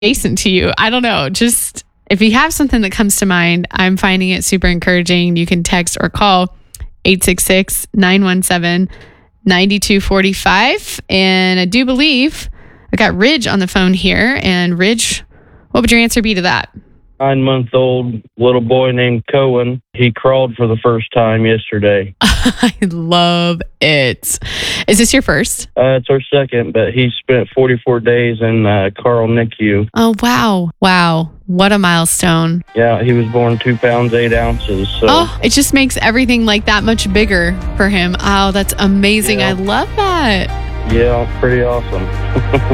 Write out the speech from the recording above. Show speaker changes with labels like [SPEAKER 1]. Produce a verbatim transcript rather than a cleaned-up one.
[SPEAKER 1] adjacent to you. I don't know. Just if you have something that comes to mind, I'm finding it super encouraging. You can text or call eight six six, nine one seven, nine two four five. And I do believe I got Ridge on the phone here. And Ridge, what would your answer be to that?
[SPEAKER 2] Nine-month-old little boy named Cohen. He crawled for the first time yesterday.
[SPEAKER 1] I love it. Is this your first?
[SPEAKER 2] Uh, it's our second, but he spent forty-four days in uh, Carl N I C U.
[SPEAKER 1] Oh, wow. Wow. What a milestone.
[SPEAKER 2] Yeah, he was born two pounds, eight ounces. So.
[SPEAKER 1] Oh, it just makes everything like that much bigger for him. Oh, that's amazing.
[SPEAKER 2] Yeah.
[SPEAKER 1] I love that.
[SPEAKER 2] Yeah, pretty awesome.